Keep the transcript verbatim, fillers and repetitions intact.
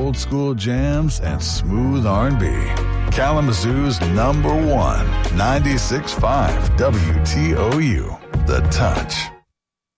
old school jams and smooth R and B. Kalamazoo's number one, ninety-six point five W T O U, The Touch.